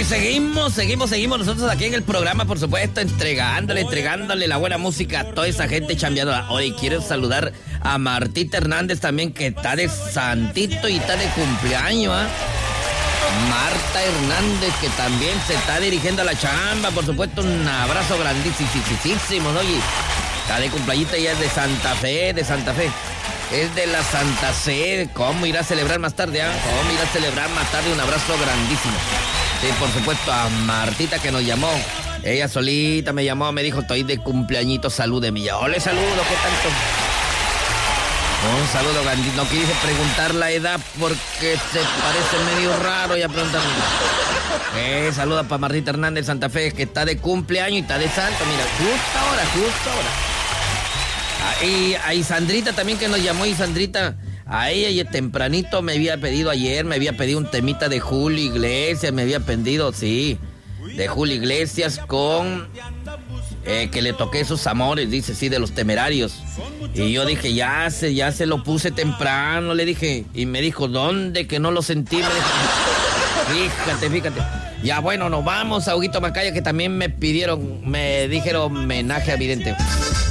seguimos nosotros aquí en el programa, por supuesto, entregándole la buena música a toda esa gente chambeadora. Hoy quiero saludar a Martita Hernández también, que está de santito y está de cumpleaños, ¿ah? Marta Hernández, que también se está dirigiendo a la chamba, por supuesto, un abrazo grandísimo, ¿no? Oye, está de cumpleaños, ella es de Santa Fe. Es de la Santa Fe. ¿Cómo irá a celebrar más tarde? Un abrazo grandísimo. Sí, por supuesto, a Martita, que nos llamó. Ella solita me llamó, me dijo, estoy de cumpleañito, salúdeme. Yo le saludo, ¿qué tanto? Un saludo grandísimo. No quise preguntar la edad porque se parece medio raro ya preguntarme. Saluda para Martita Hernández, Santa Fe, que está de cumpleaños y está de santo. Mira, justo ahora. Y a Sandrita también, que nos llamó. Y Sandrita, a ella tempranito me había pedido un temita de Julio Iglesias, de Julio Iglesias con que le toqué sus amores, dice, sí, de los Temerarios. Y yo dije, ya se lo puse temprano, le dije, y me dijo, ¿dónde que no lo sentí? Me dijo, fíjate. Ya, bueno, nos vamos a Huguito Macaya, que también me dijeron homenaje a Vidente.